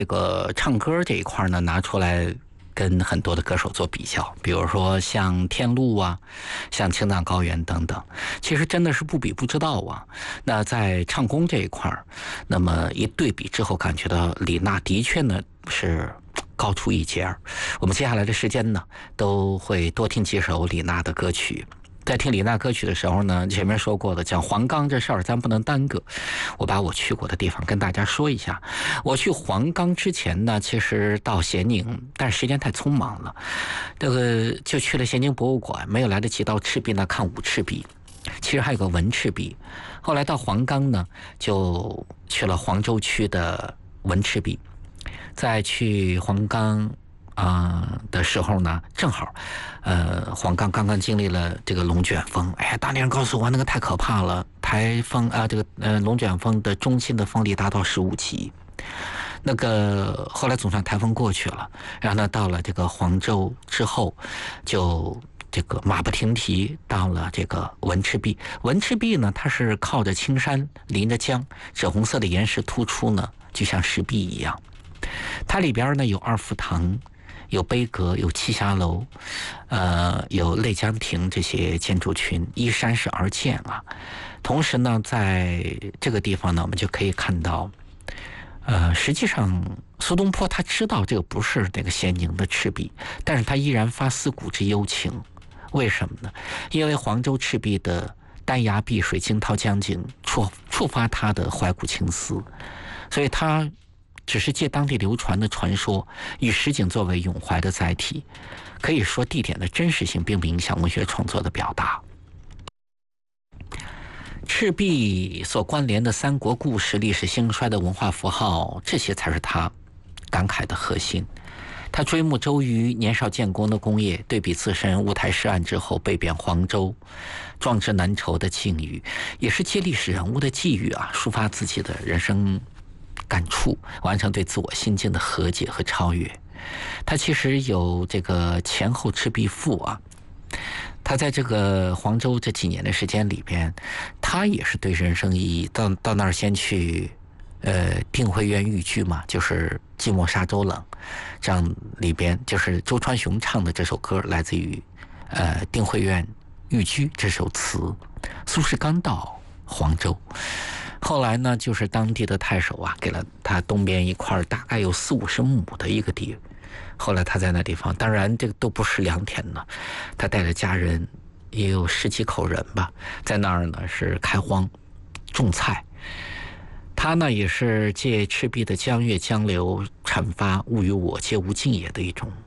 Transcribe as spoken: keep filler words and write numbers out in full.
这个唱歌这一块呢，拿出来跟很多的歌手做比较，比如说像天路啊，像青藏高原等等，其实真的是不比不知道啊。那在唱功这一块，那么一对比之后，感觉到李娜的确呢是高出一截儿。我们接下来的时间呢，都会多听几首李娜的歌曲。在听李娜歌曲的时候呢，前面说过的，讲黄冈这事儿咱不能耽搁，我把我去过的地方跟大家说一下。我去黄冈之前呢，其实到咸宁，但是时间太匆忙了，这个就去了咸宁博物馆，没有来得及到赤壁那看武赤壁，其实还有个文赤壁。后来到黄冈呢，就去了黄州区的文赤壁。再去黄冈啊、呃、的时候呢，正好，呃，黄冈刚刚经历了这个龙卷风，哎呀，当地人告诉我那个太可怕了，台风啊，这个呃龙卷风的中心的风力达到十五级。那个后来总算台风过去了，然后呢，到了这个黄州之后，就这个马不停蹄到了这个文赤壁。文赤壁呢，它是靠着青山，临着江，紫红色的岩石突出呢，就像石壁一样。它里边呢有二福堂，有碑阁，有栖霞楼，呃，有内江亭这些建筑群，依山势而建啊。同时呢，在这个地方呢，我们就可以看到，呃，实际上苏东坡他知道这个不是那个咸宁的赤壁，但是他依然发思古之幽情。为什么呢？因为黄州赤壁的丹崖碧水、惊涛江景触触发他的怀古情思，所以他只是借当地流传的传说，以实景作为咏怀的载体，可以说地点的真实性并不影响文学创作的表达。赤壁所关联的三国故事、历史兴衰的文化符号，这些才是他感慨的核心。他追慕周瑜年少建功的功业，对比自身乌台诗案之后被贬黄州，壮志难酬的境遇，也是借历史人物的际遇啊，抒发自己的人生感触，完成对自我心境的和解和超越。他其实有这个前后赤壁赋啊，他在这个黄州这几年的时间里边，他也是对人生意义到到那儿先去呃定慧院寓居嘛，就是寂寞沙洲冷，这样里边就是周传雄唱的这首歌来自于呃定慧院寓居这首词。苏轼刚到黄州，后来呢，就是当地的太守啊，给了他东边一块大概有四五十亩的一个地。后来他在那地方，当然这个都不是良田呢，他带着家人也有十几口人吧，在那儿呢是开荒种菜。他呢也是借赤壁的江月江流阐发物与我皆无尽也的一种